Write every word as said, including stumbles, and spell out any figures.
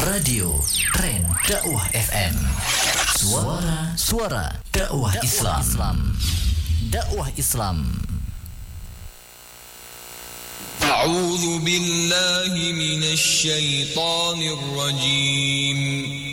Radio Trend Dakwah F M. Suara Suara Dakwah Islam. Islam. Dakwah Islam. A'udzu billahi minasy syaithanir rajim.